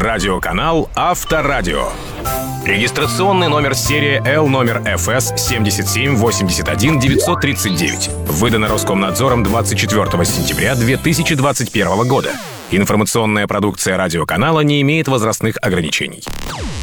Радиоканал Авторадио. Регистрационный номер серии L номер FS 7781939. Выдано Роскомнадзором 24 сентября 2021 года. Информационная продукция радиоканала не имеет возрастных ограничений.